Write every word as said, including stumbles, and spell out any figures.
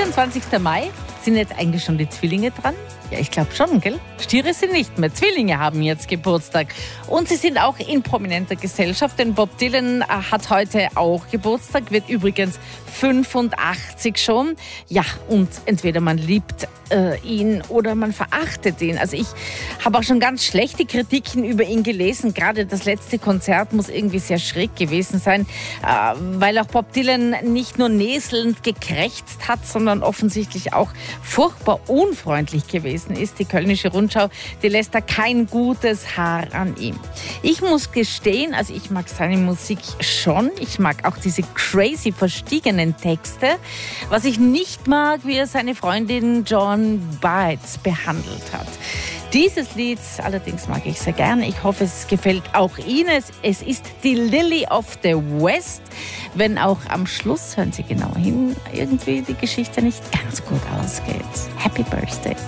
vierundzwanzigster Mai. Sind jetzt eigentlich schon die Zwillinge dran? Ja, ich glaube schon, gell? Stiere sind nicht mehr. Zwillinge haben jetzt Geburtstag. Und sie sind auch in prominenter Gesellschaft, denn Bob Dylan hat heute auch Geburtstag, wird übrigens fünfundachtzig schon. Ja, und entweder man liebt äh, ihn oder man verachtet ihn. Also ich habe auch schon ganz schlechte Kritiken über ihn gelesen. Gerade das letzte Konzert muss irgendwie sehr schräg gewesen sein, äh, weil auch Bob Dylan nicht nur näselnd gekrächzt hat, sondern offensichtlich auch furchtbar unfreundlich gewesen ist. Die Kölnische Rundschau, die lässt da kein gutes Haar an ihm. Ich muss gestehen, also ich mag seine Musik schon. Ich mag auch diese crazy verstiegenen Texte. Was ich nicht mag, wie er seine Freundin Joan Baez behandelt hat. Dieses Lied allerdings mag ich sehr gerne. Ich hoffe, es gefällt auch Ihnen. Es ist die Lily of the West. Wenn auch am Schluss, hören Sie genau hin, irgendwie die Geschichte nicht ganz gut ausgeht. Happy Birthday.